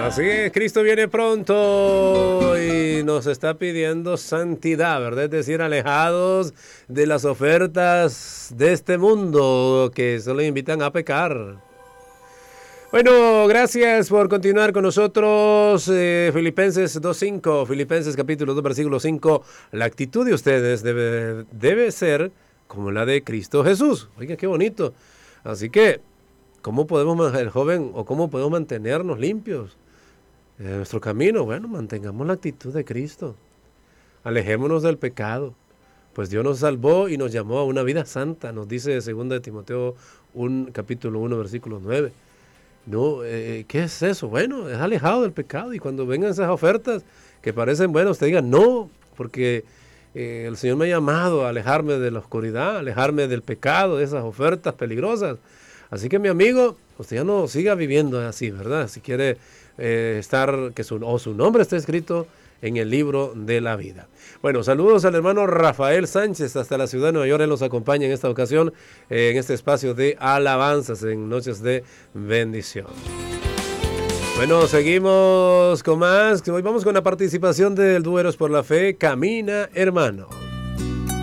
Así es, Cristo viene pronto y nos está pidiendo santidad, ¿verdad? Es decir, alejados de las ofertas de este mundo que solo invitan a pecar. Bueno, gracias por continuar con nosotros. Filipenses 2.5, Filipenses capítulo 2, versículo 5. La actitud de ustedes debe ser como la de Cristo Jesús. Oiga, qué bonito. Así que, ¿cómo podemos, el joven, o cómo podemos mantenernos limpios en nuestro camino? Bueno, mantengamos la actitud de Cristo. Alejémonos del pecado. Pues Dios nos salvó y nos llamó a una vida santa. Nos dice 2 de Timoteo capítulo 1, versículo 9. No, ¿qué es eso? Bueno, es alejado del pecado, y cuando vengan esas ofertas que parecen buenas, usted diga no, porque el Señor me ha llamado a alejarme de la oscuridad, alejarme del pecado, de esas ofertas peligrosas. Así que, mi amigo, usted ya no siga viviendo así, ¿verdad? Si quiere estar, que su nombre esté escrito en el libro de la vida. Bueno, saludos al hermano Rafael Sánchez hasta la ciudad de Nueva York. Él nos acompaña en esta ocasión en este espacio de alabanzas en Noches de Bendición. Bueno, seguimos con más. Hoy vamos con la participación del dúo Eros por la Fe. Camina, hermano.